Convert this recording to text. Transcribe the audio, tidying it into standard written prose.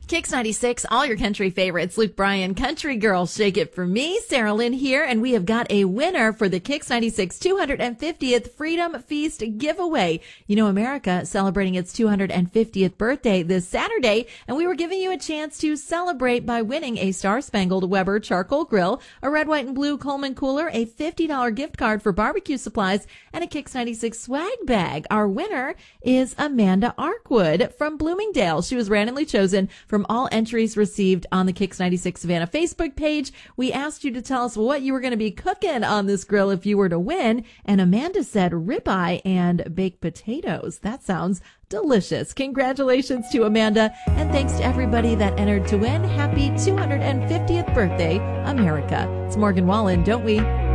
Kicks 96, all your country favorites. Luke Bryan, Country Girl, Shake It For Me. Sarah Lynn here, and we have got a winner for the Kicks 96 250th Freedom Feast giveaway. You know, America celebrating its 250th birthday this Saturday, and we were giving you a chance to celebrate by winning a Star-Spangled Weber charcoal grill, a red, white, and blue Coleman cooler, a $50 gift card for barbecue supplies, and a Kicks 96 swag bag. Our winner is Amanda Arkwood from Bloomingdale. She was randomly chosen from all entries received on the Kicks 96 Savannah Facebook page. We asked you to tell us what you were going to be cooking on this grill if you were to win, and Amanda said ribeye and baked potatoes. That sounds delicious. Congratulations to Amanda, and thanks to everybody that entered to win. Happy 250th birthday, America. It's Morgan Wallen, don't we?